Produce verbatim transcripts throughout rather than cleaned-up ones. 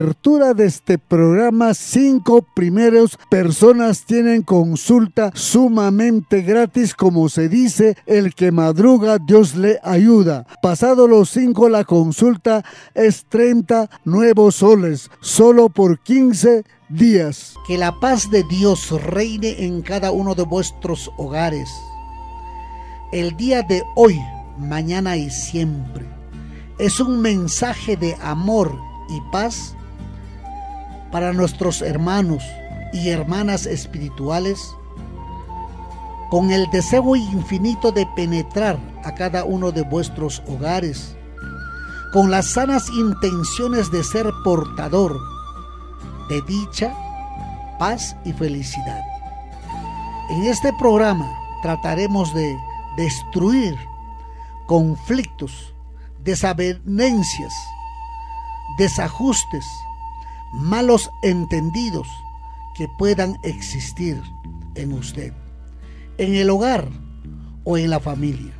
Apertura de este programa, cinco primeros personas tienen consulta sumamente gratis. Como se dice, el que madruga Dios le ayuda. Pasado los cinco, la consulta es treinta nuevos soles, solo por quince días. Que la paz de Dios reine en cada uno de vuestros hogares, el día de hoy, mañana y siempre. Es un mensaje de amor y paz para nuestros hermanos y hermanas espirituales, con el deseo infinito de penetrar a cada uno de vuestros hogares, con las sanas intenciones de ser portador de dicha, paz y felicidad. En este programa trataremos de destruir conflictos, desavenencias, desajustes, malos entendidos que puedan existir en usted, en el hogar o en la familia.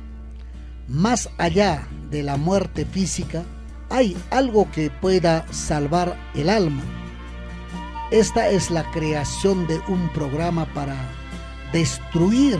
Más allá de la muerte física, hay algo que pueda salvar el alma. Esta es la creación de un programa para destruir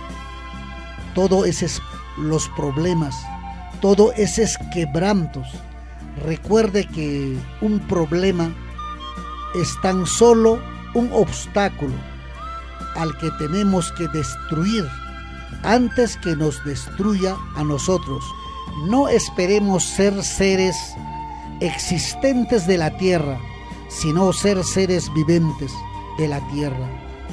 todos esos los problemas, todos esos quebrantos. Recuerde que un problema es tan solo un obstáculo al que tenemos que destruir antes que nos destruya a nosotros. No esperemos ser seres existentes de la tierra, sino ser seres viventes de la tierra,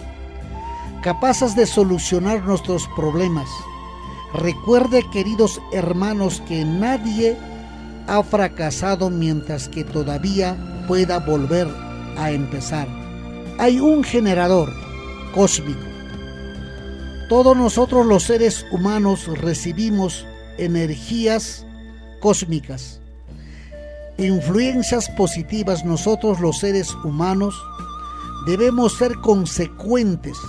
capaces de solucionar nuestros problemas. Recuerde, queridos hermanos, que nadie ha fracasado mientras que todavía pueda volver a empezar. Hay un generador cósmico. Todos nosotros los seres humanos recibimos energías cósmicas, influencias positivas. Nosotros los seres humanos debemos ser consecuentes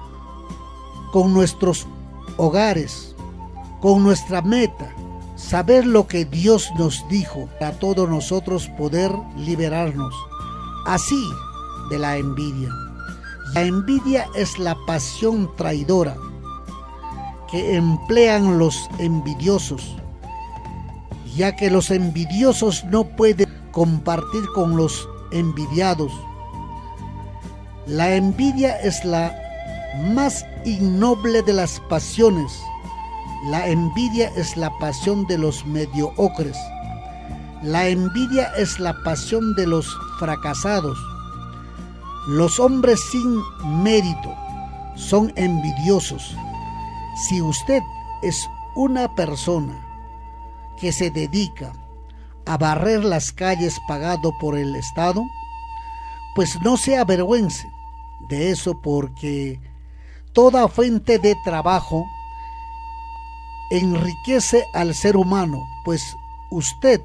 con nuestros hogares, con nuestra meta, saber lo que Dios nos dijo, para todos nosotros poder liberarnos así de la envidia. La envidia es la pasión traidora que emplean los envidiosos, ya que los envidiosos no pueden compartir con los envidiados. La envidia es la más innoble de las pasiones. La envidia es la pasión de los mediocres. La envidia es la pasión de los fracasados. Los hombres sin mérito son envidiosos. Si usted es una persona que se dedica a barrer las calles pagado por el Estado, pues no se avergüence de eso, porque toda fuente de trabajo enriquece al ser humano. Pues usted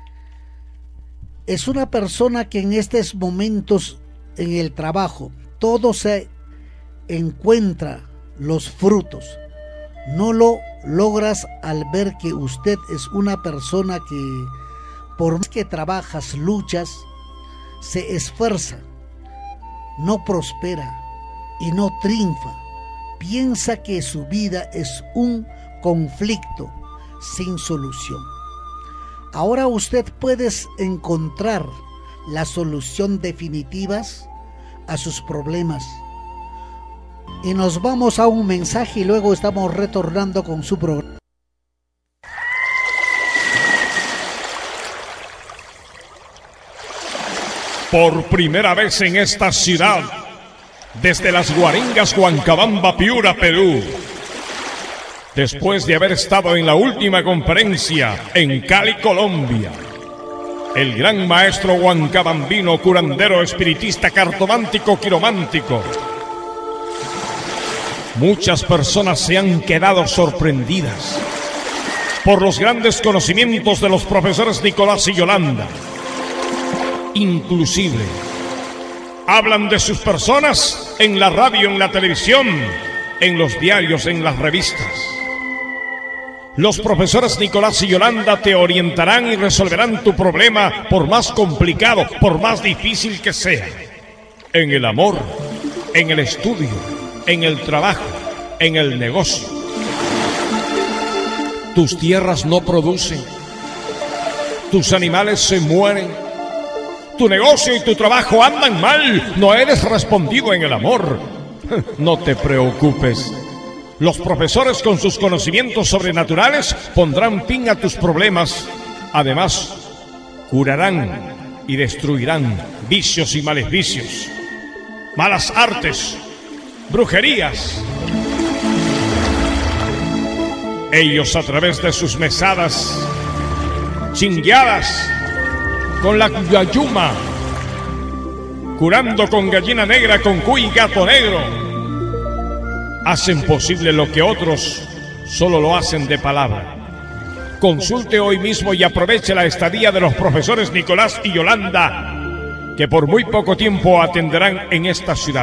es una persona que en estos momentos en el trabajo todo se encuentra los frutos. No lo logras al ver que usted es una persona que, por más que trabajas, luchas, se esfuerza, no prospera y no triunfa. Piensa que su vida es un conflicto sin solución. Ahora usted puede encontrar la solución definitiva a sus problemas. Y nos vamos a un mensaje y luego estamos retornando con su programa. Por primera vez en esta ciudad, desde las Guaringas, Huancabamba, Piura, Perú, después de haber estado en la última conferencia en Cali, Colombia, el gran maestro huancabambino, curandero, espiritista, cartomántico, quiromántico. Muchas personas se han quedado sorprendidas por los grandes conocimientos de los profesores Nicolás y Yolanda. Inclusive hablan de sus personas en la radio, en la televisión, en los diarios, en las revistas. Los profesores Nicolás y Yolanda te orientarán y resolverán tu problema, por más complicado, por más difícil que sea. En el amor, en el estudio, en el trabajo, en el negocio. Tus tierras no producen, tus animales se mueren, tu negocio y tu trabajo andan mal, no eres respondido en el amor. No te preocupes. Los profesores, con sus conocimientos sobrenaturales, pondrán fin a tus problemas. Además, curarán y destruirán vicios y maleficios, malas artes, brujerías. Ellos, a través de sus mesadas, chingueadas, con la yayuma, curando con gallina negra, con cuy y gato negro, hacen posible lo que otros solo lo hacen de palabra. Consulte hoy mismo y aproveche la estadía de los profesores Nicolás y Yolanda, que por muy poco tiempo atenderán en esta ciudad.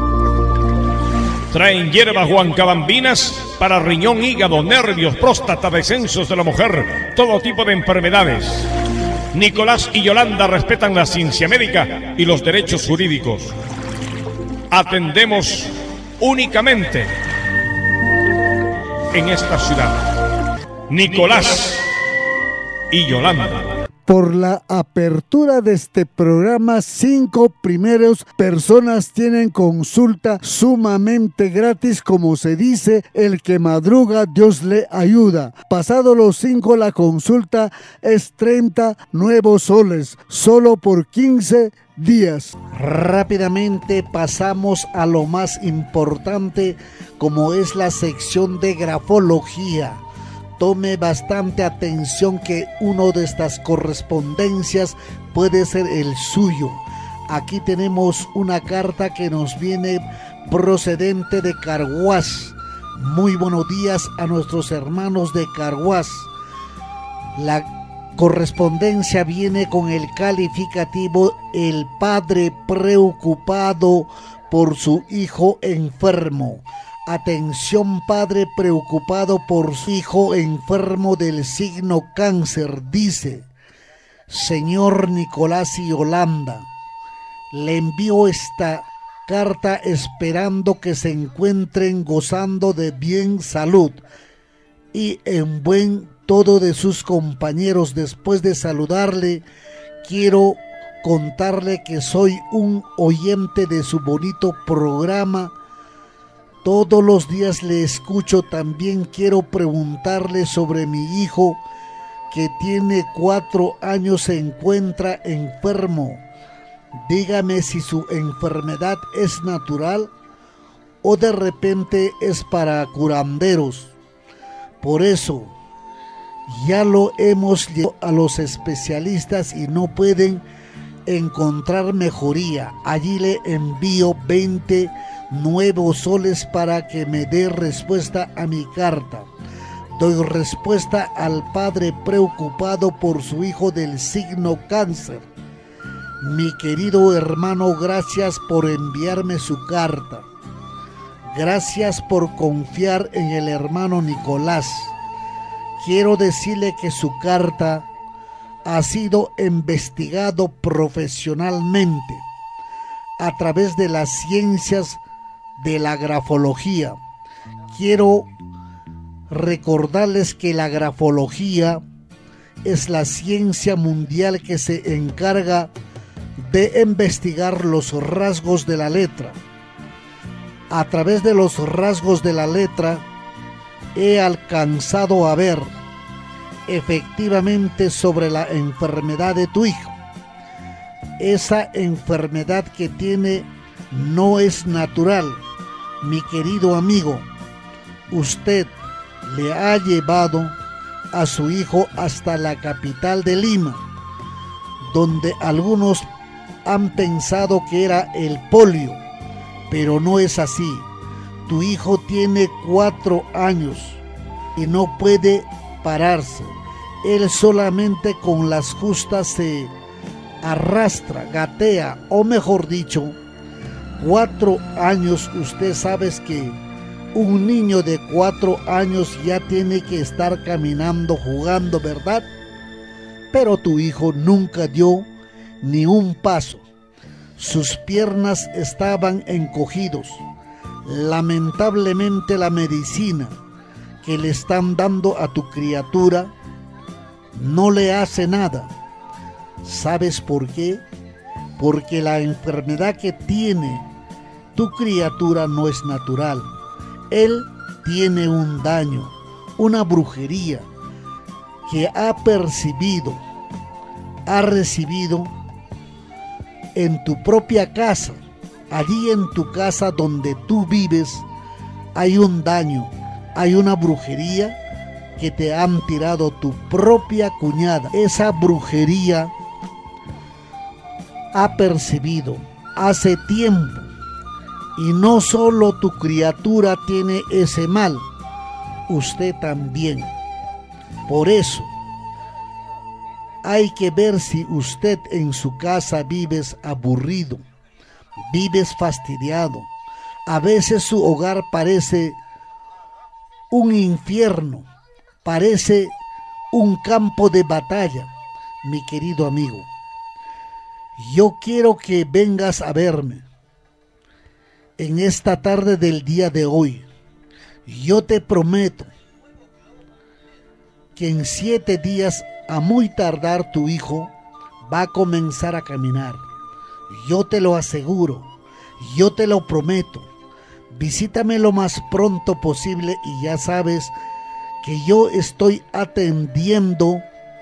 Traen hierbas huancabambinas para riñón, hígado, nervios, próstata, descensos de la mujer, todo tipo de enfermedades. Nicolás y Yolanda respetan la ciencia médica y los derechos jurídicos. Atendemos únicamente en esta ciudad. Nicolás y Yolanda. Por la apertura de este programa, cinco primeros personas tienen consulta sumamente gratis. Como se dice, el que madruga, Dios le ayuda. Pasado los cinco, la consulta es treinta nuevos soles, solo por quince días. Rápidamente pasamos a lo más importante, como es la sección de grafología. Tome bastante atención, que uno de estas correspondencias puede ser el suyo. Aquí tenemos una carta que nos viene procedente de Carhuaz. Muy buenos días a nuestros hermanos de Carhuaz. La correspondencia viene con el calificativo el padre preocupado por su hijo enfermo. Atención, padre preocupado por su hijo enfermo del signo cáncer. Dice: señor Nicolás y Yolanda, le envío esta carta esperando que se encuentren gozando de bien salud y en buen todo de sus compañeros. Después de saludarle, quiero contarle que soy un oyente de su bonito programa. Todos los días le escucho. También quiero preguntarle sobre mi hijo, que tiene cuatro años, se encuentra enfermo. Dígame si su enfermedad es natural o de repente es para curanderos. Por eso ya lo hemos llevado a los especialistas y no pueden encontrar mejoría. Allí le envío veinte nuevos soles para que me dé respuesta a mi carta. Doy respuesta al padre preocupado por su hijo del signo cáncer. Mi querido hermano, gracias por enviarme su carta. Gracias por confiar en el hermano Nicolás. Quiero decirle que su carta ha sido investigado profesionalmente a través de las ciencias de la grafología. Quiero recordarles que la grafología es la ciencia mundial que se encarga de investigar los rasgos de la letra. A través de los rasgos de la letra he alcanzado a ver efectivamente sobre la enfermedad de tu hijo. Esa enfermedad que tiene no es natural. Mi querido amigo, usted le ha llevado a su hijo hasta la capital de Lima, donde algunos han pensado que era el polio, pero no es así. Tu hijo tiene cuatro años y no puede pararse. Él solamente con las justas se arrastra, gatea, o mejor dicho, cuatro años. Usted sabe que Un niño de cuatro años ya tiene que estar caminando, jugando, ¿verdad? Pero tu hijo nunca dio ni un paso. Sus piernas estaban encogidos. Lamentablemente la medicina que le están dando a tu criatura no le hace nada. ¿Sabes por qué? Porque la enfermedad que tiene tu criatura no es natural. Él tiene un daño, una brujería que ha percibido, ha recibido en tu propia casa. Allí en tu casa donde tú vives hay un daño, hay una brujería que te han tirado tu propia cuñada. Esa brujería ha percibido hace tiempo, y no solo tu criatura tiene ese mal, usted también. Por eso hay que ver si usted en su casa vives aburrido, vives fastidiado. A veces su hogar parece un infierno, parece un campo de batalla. Mi querido amigo, yo quiero que vengas a verme en esta tarde del día de hoy. Yo te prometo que en siete días a muy tardar tu hijo va a comenzar a caminar. Yo te lo aseguro, yo te lo prometo. Visítame lo más pronto posible y ya sabes que yo estoy atendiendo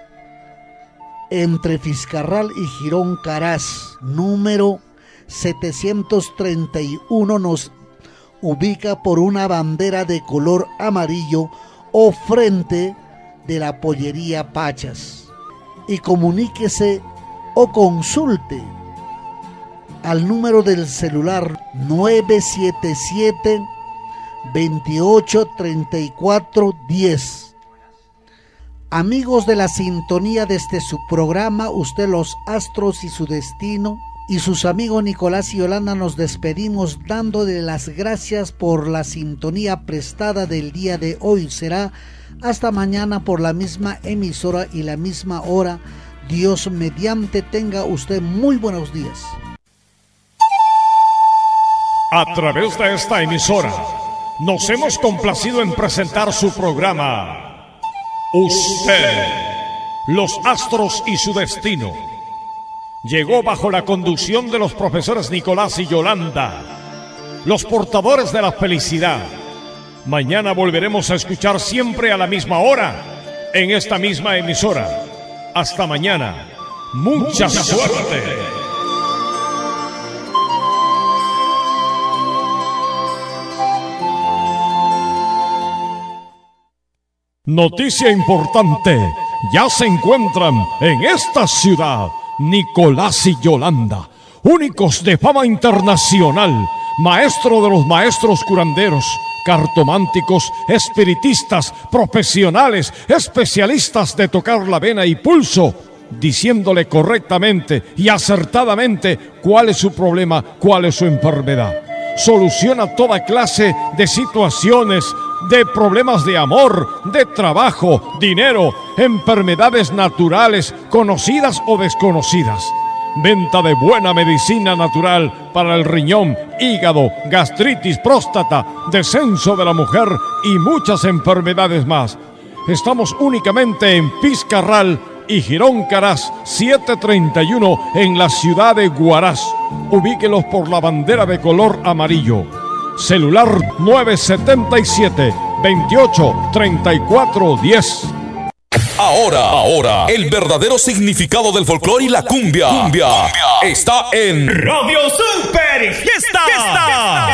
entre Fiscarral y Girón Caraz, número setecientos treinta y uno. Nos ubica por una bandera de color amarillo o frente de la pollería Pachas. Y comuníquese o consulte al número del celular nueve siete siete, veintiocho, treinta y cuatro, diez. Amigos de la sintonía desde su programa Usted, los Astros y su Destino, y sus amigos Nicolás y Yolanda, nos despedimos dándole las gracias por la sintonía prestada del día de hoy. Será hasta mañana por la misma emisora y la misma hora. Dios mediante, tenga usted muy buenos días. A través de esta emisora nos hemos complacido en presentar su programa Usted, los Astros y su Destino. Llegó bajo la conducción de los profesores Nicolás y Yolanda, los portadores de la felicidad. Mañana volveremos a escuchar siempre a la misma hora en esta misma emisora. Hasta mañana. Mucha, Mucha suerte. suerte. Noticia importante, ya se encuentran en esta ciudad Nicolás y Yolanda, únicos de fama internacional, maestro de los maestros curanderos, cartománticos, espiritistas, profesionales, especialistas de tocar la vena y pulso, diciéndole correctamente y acertadamente cuál es su problema, cuál es su enfermedad. Soluciona toda clase de situaciones, de problemas de amor, de trabajo, dinero, enfermedades naturales, conocidas o desconocidas. Venta de buena medicina natural para el riñón, hígado, gastritis, próstata, descenso de la mujer y muchas enfermedades más. Estamos únicamente en Fiscarral y Girón Caraz setecientos treinta y uno en la ciudad de Huaraz. Ubíquelos por la bandera de color amarillo. Celular nueve siete siete, veintiocho, treinta y cuatro, diez. Ahora, ahora, el verdadero significado del folclore y la cumbia, cumbia, cumbia está en Radio Super Fiesta. Fiesta.